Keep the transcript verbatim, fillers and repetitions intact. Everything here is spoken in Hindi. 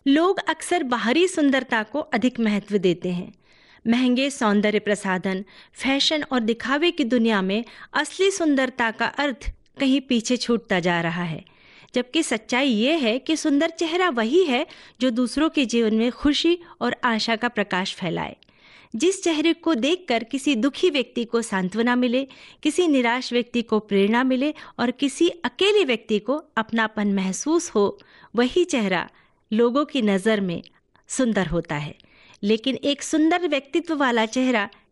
लोग अक्सर बाहरी सुंदरता को अधिक महत्व देते हैं। महंगे सौंदर्य प्रसाधन, फैशन और दिखावे की दुनिया में असली सुंदरता का अर्थ कहीं पीछे छूटता जा रहा है। जबकि सच्चाई ये है कि सुंदर चेहरा वही है जो दूसरों के जीवन में खुशी और आशा का प्रकाश फैलाए। जिस चेहरे को देखकर किसी दुखी व्यक्ति को सांत्वना मिले, किसी निराश व्यक्ति को प्रेरणा मिले और किसी अकेले व्यक्ति को अपनापन महसूस हो, वही चेहरा लोगों की नज़र में सुंदर होता है। लेकिन एक सुंदर व्यक्तित्व वाला चेहरा